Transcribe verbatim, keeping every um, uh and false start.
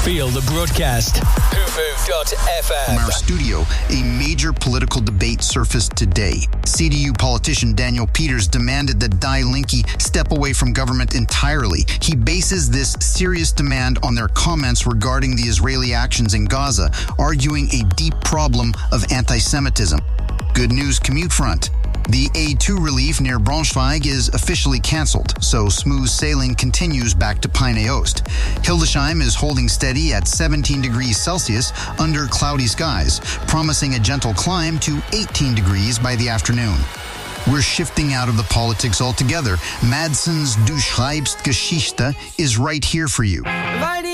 Feel the broadcast. who moved dot f m. From our studio, a major political debate surfaced today. C D U politician Daniel Peters demanded that Die Linke step away from government entirely. He bases this serious demand on their comments regarding the Israeli actions in Gaza, arguing a deep problem of anti-Semitism. Good news, commute front. The A two relief near Braunschweig is officially cancelled, so smooth sailing continues back to Peine-Ost. Hildesheim is holding steady at seventeen degrees Celsius under cloudy skies, promising a gentle climb to eighteen degrees by the afternoon. We're shifting out of the politics altogether. Madsen's Du schreibst Geschichte is right here for you.